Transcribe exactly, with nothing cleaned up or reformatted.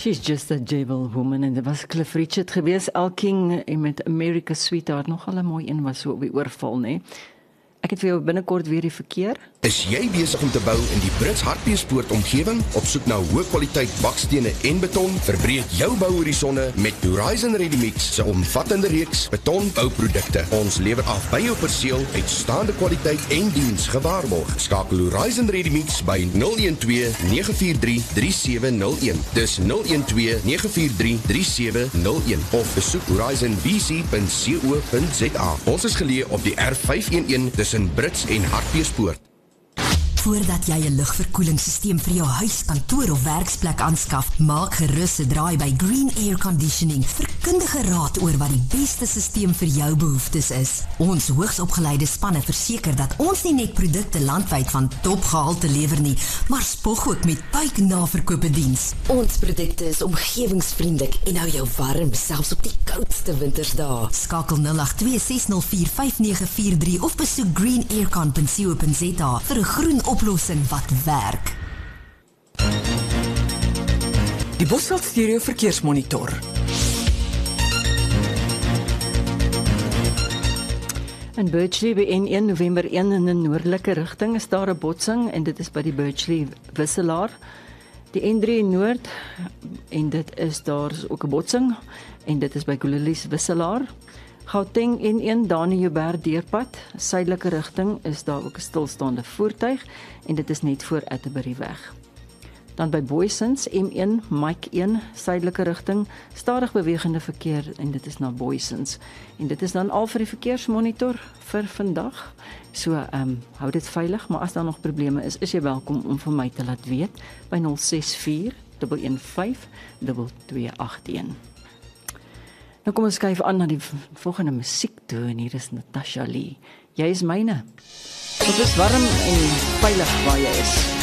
She's just a jewel woman en dit was Cliff Richard gewees, Al King en met America's Sweetheart, nogal 'n mooi een was so op die oorval, né? Ek het vir jou binnekort weer die verkeer. Is jy besig om te bou in die Brits Hartbeespoort omgewing? Op soek na hoë kwaliteit bakstene en beton? Verbreek jou bouhorisonne met Horizon Ready Mix se omvattende reeks betonbouprodukte. Ons lewer af by jou perseel uitstaande kwaliteit en diens gewaarborg. Skakel Horizon Ready Mix by nul een twee nege vier drie drie sewe nul een. Dis nul een twee nege vier drie drie sewe nul een of besoek horizon b c punt co punt z a. Ons is geleë op die R vyf een een tussen Brits en Hartbeespoort. Voordat jy 'n lugverkoelingssysteem vir jou huis, kantoor of werksplek aanskaf, maak gerus 'n draai by Green Air Conditioning vir kundige raad oor wat die beste systeem vir jou behoeftes is. Ons hoogsopgeleide spanne verseker dat ons nie net produkte landwyd van topgehalte lewer nie, maar spog ook met puik-naverkope diens. Ons produkte is omgewingsvriendelik en hou jou warm selfs op die koudste wintersdae. Skakel nul agt twee ses nul vier vyf nege vier drie of besoek green aircon punt co punt z a vir 'n groen oplossing wat werk. Die Bosveld Stereo Verkeersmonitor. In Birchley by N een November een in 'n noordelike rigting is daar 'n botsing en dit is by die Birchley wisselaar. Die N drie Noord en dit is daar is ook 'n botsing en dit is by Gululies wisselaar. Gauteng N een Dani-Joubert deurpad, suidelike rigting is daar ook 'n stilstaande voertuig en dit is net voor Atterbury-weg. Dan by Booysens M een Mike een suidelike rigting, stadig bewegende verkeer en dit is na Booysens. En dit is dan al vir die verkeersmonitor vir vandag. So ehm um, hou dit veilig, maar as daar nog probleme is, is jy welkom om vir my te laat weet by nul ses vier een een vyf twee twee agt een. Nou kom ons skuif aan na die volgende musiek toe en hier is Natasha Lee. Jy is myne. Dit is warm en veilig waar jy is.